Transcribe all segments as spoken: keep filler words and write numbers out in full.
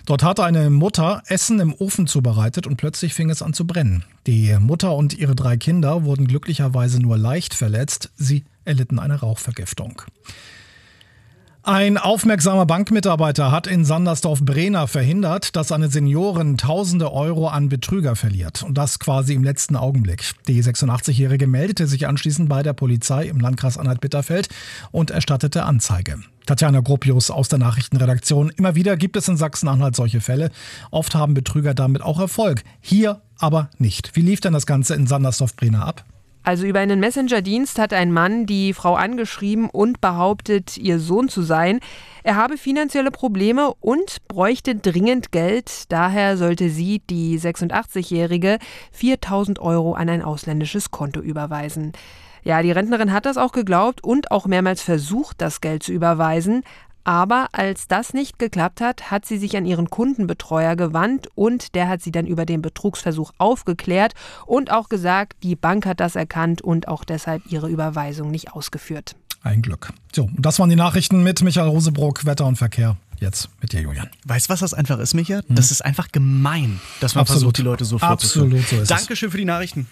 Dort hatte eine Mutter Essen im Ofen zubereitet und plötzlich fing es an zu brennen. Die Mutter und ihre drei Kinder wurden glücklicherweise nur leicht verletzt. Sie erlitten eine Rauchvergiftung. Ein aufmerksamer Bankmitarbeiter hat in Sandersdorf-Brehna verhindert, dass eine Seniorin tausende Euro an Betrüger verliert. Und das quasi im letzten Augenblick. Die sechsundachtzig-Jährige meldete sich anschließend bei der Polizei im Landkreis Anhalt-Bitterfeld und erstattete Anzeige. Tatjana Gropius aus der Nachrichtenredaktion. Immer wieder gibt es in Sachsen-Anhalt solche Fälle. Oft haben Betrüger damit auch Erfolg. Hier aber nicht. Wie lief denn das Ganze in Sandersdorf-Brehna ab? Also über einen Messenger-Dienst hat ein Mann die Frau angeschrieben und behauptet, ihr Sohn zu sein. Er habe finanzielle Probleme und bräuchte dringend Geld. Daher sollte sie, die sechsundachtzig-Jährige, viertausend Euro an ein ausländisches Konto überweisen. Ja, die Rentnerin hat das auch geglaubt und auch mehrmals versucht, das Geld zu überweisen. Aber als das nicht geklappt hat, hat sie sich an ihren Kundenbetreuer gewandt und der hat sie dann über den Betrugsversuch aufgeklärt und auch gesagt, die Bank hat das erkannt und auch deshalb ihre Überweisung nicht ausgeführt. Ein Glück. So, und das waren die Nachrichten mit Michael Rosebrock, Wetter und Verkehr. Jetzt mit dir, Julian. Weißt du, was das einfach ist, Micha? Hm? Das ist einfach gemein, dass man Absolut. versucht, die Leute so vorzuführen. Absolut, so ist es. Dankeschön für die Nachrichten.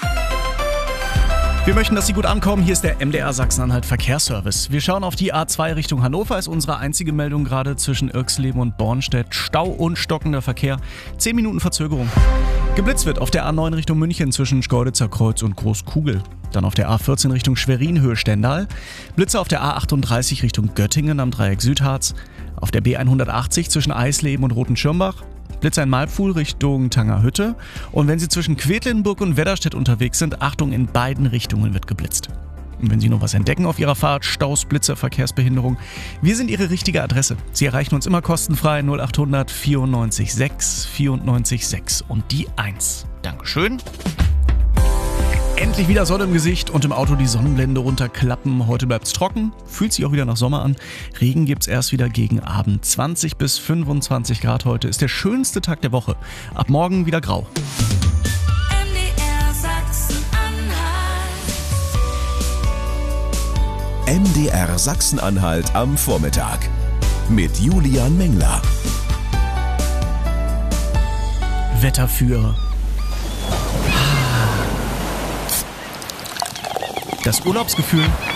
Wir möchten, dass Sie gut ankommen. Hier ist der M D R Sachsen-Anhalt Verkehrsservice. Wir schauen auf die A zwei Richtung Hannover. Ist unsere einzige Meldung gerade zwischen Irxleben und Bornstedt. Stau und stockender Verkehr. Zehn Minuten Verzögerung. Geblitzt wird auf der A neun Richtung München zwischen Schkeuditzer Kreuz und Großkugel. Dann auf der A vierzehn Richtung Schwerin, Höhe Stendal. Blitze auf der A achtunddreißig Richtung Göttingen am Dreieck Südharz. Auf der B hundertachtzig zwischen Eisleben und Rotenschirmbach. Blitzer in Malpfuhl Richtung Tangerhütte. Und wenn Sie zwischen Quedlinburg und Wedderstedt unterwegs sind, Achtung, in beiden Richtungen wird geblitzt. Und wenn Sie noch was entdecken auf Ihrer Fahrt, Staus, Blitzer, Verkehrsbehinderung, wir sind Ihre richtige Adresse. Sie erreichen uns immer kostenfrei null achthundert vierundneunzig sechs vierundneunzig sechs und die eins. Dankeschön. Endlich wieder Sonne im Gesicht und im Auto die Sonnenblende runterklappen. Heute bleibt's trocken, fühlt sich auch wieder nach Sommer an. Regen gibt's erst wieder gegen Abend. zwanzig bis fünfundzwanzig Grad heute ist der schönste Tag der Woche. Ab morgen wieder grau. M D R Sachsen-Anhalt. M D R Sachsen-Anhalt am Vormittag mit Julian Mengler. Wetter für das Urlaubsgefühl